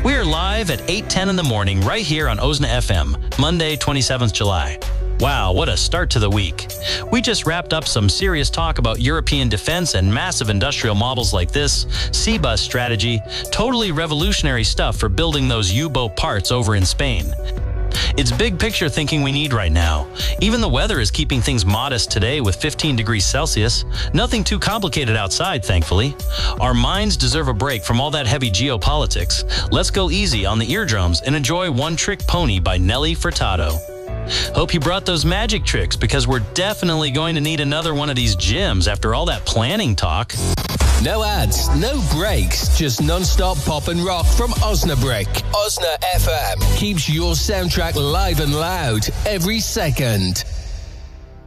We're live at 8:10 in the morning right here on OSNA FM, Monday, 27th July. Wow, what a start to the week. We just wrapped up some serious talk about European defense and massive industrial models like this, C-bus strategy, totally revolutionary stuff for building those U-boat parts over in Spain. It's big picture thinking we need right now. Even the weather is keeping things modest today with 15 degrees Celsius. Nothing too complicated outside, thankfully. Our minds deserve a break from all that heavy geopolitics. Let's go easy on the eardrums and enjoy One Trick Pony by Nelly Furtado. Hope you brought those magic tricks because we're definitely going to need another one of these gyms after all that planning talk. No ads, no breaks, just non-stop pop and rock from Osnabrück. OSNA FM keeps your soundtrack live and loud every second.